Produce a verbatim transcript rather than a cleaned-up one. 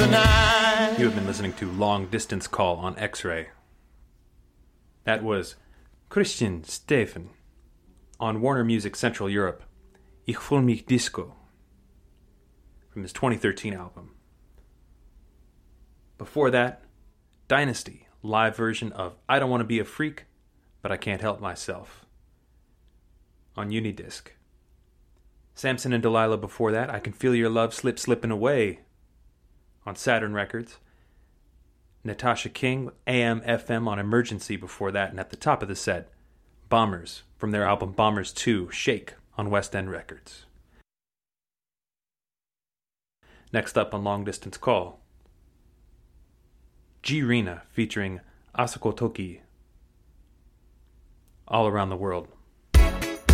the night. You have been listening to Long Distance Call on X-Ray. That was Christian Stephen on Warner Music Central Europe, Ich fühl mich Disco, from his twenty thirteen album. Before that, Dynasty, live version of I Don't Want to Be a Freak, But I Can't Help Myself, on Unidisc. Samson and Delilah before that, I Can Feel Your Love Slip Slipping Away, on Saturn Records. Natasha King, A M F M on Emergency before that, and at the top of the set, Bombers, from their album Bombers two, Shake, on West End Records. Next up on Long Distance Call, G-Rina featuring Asako Toki, All Around the World.